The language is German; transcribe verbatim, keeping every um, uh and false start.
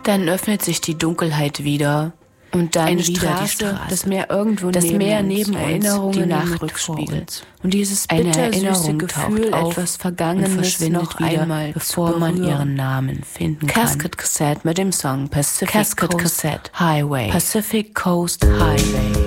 Dann öffnet sich die Dunkelheit wieder. Und dann Eine wieder Straße, die Straße, das Meer irgendwo das neben Meer uns, neben uns, Erinnerungen die im Nacht Rückspiegel. vor uns. Und dieses Eine bittersüße Erinnerung Gefühl, taucht auf etwas und Vergangenes verschwindet noch wieder, einmal bevor zu man berühren. ihren Namen finden Casket kann. Cassette mit dem Song Pacific Casket Coast Cassette. Highway. Pacific Coast Highway.